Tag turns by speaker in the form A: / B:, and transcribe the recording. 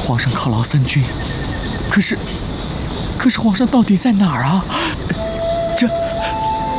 A: 皇上犒劳3军，可是皇上到底在哪儿啊？